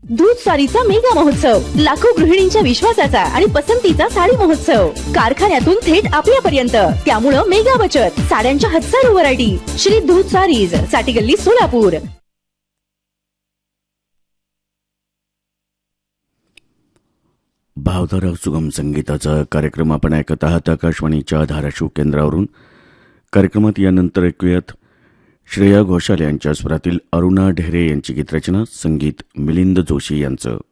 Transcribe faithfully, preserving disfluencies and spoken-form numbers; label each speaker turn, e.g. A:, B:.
A: दूध सारीचा मेगा महोत्सव, लाखो गृहिणींच्या विश्वासाचा आणि पसंतीचा साडी महोत्सव, कारखान्यातून थेट आपल्यापर्यंत, त्यामुळे मेगा बचत, साड्यांच्या हजारो व्हरायटी. श्री दूध सारीज, साठी गल्ली, सोलापूर.
B: भावधारक सुगम संगीताचा कार्यक्रम आपण ऐकत आहात आकाशवाणीच्या धाराशिव केंद्रावरून. कार्यक्रमात यानंतर ऐकूयात श्रेया घोषाल यांच्या स्वरातील अरुणा ढेरे यांची गीतरचना, संगीत मिलिंद जोशी यांचं.